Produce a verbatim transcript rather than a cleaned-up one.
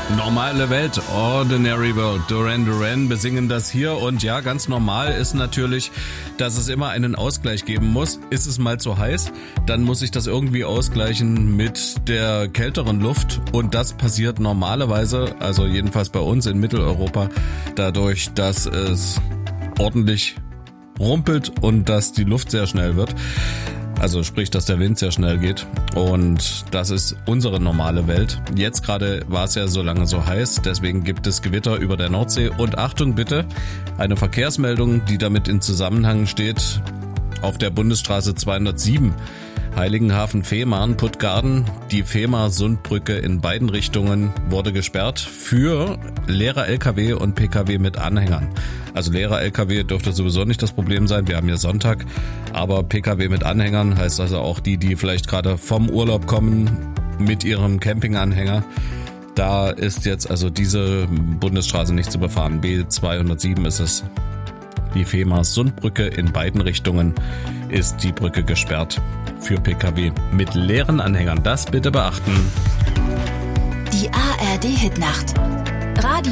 Normale Welt, Ordinary World, Duran Duran besingen das hier und ja, ganz normal ist natürlich, dass es immer einen Ausgleich geben muss. Ist es mal zu heiß, dann muss ich das irgendwie ausgleichen mit der kälteren Luft und das passiert normalerweise, also jedenfalls bei uns in Mitteleuropa, dadurch, dass es ordentlich rumpelt und dass die Luft sehr schnell wird. Also sprich, dass der Wind sehr schnell geht und das ist unsere normale Welt. Jetzt gerade war es ja so lange so heiß, deswegen gibt es Gewitter über der Nordsee und Achtung bitte, eine Verkehrsmeldung, die damit in Zusammenhang steht, auf der Bundesstraße zweihundertsieben Heiligenhafen-Fehmarn, Puttgarden. Die Fehmar-Sundbrücke in beiden Richtungen wurde gesperrt für leere L K W und P K W mit Anhängern. Also leere L K W dürfte sowieso nicht das Problem sein, wir haben ja Sonntag, aber P K W mit Anhängern heißt also auch die, die vielleicht gerade vom Urlaub kommen mit ihrem Campinganhänger. Da ist jetzt also diese Bundesstraße nicht zu befahren. B zweihundertsieben ist es. Die Fehmar-Sundbrücke in beiden Richtungen ist die Brücke gesperrt für P K W mit leeren Anhängern. Das bitte beachten. Die A R D-Hitnacht. Radio